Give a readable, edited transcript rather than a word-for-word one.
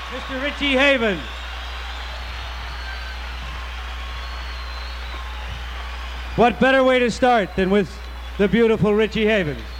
Mr. Richie Havens. What better way to start than with the beautiful Richie Havens?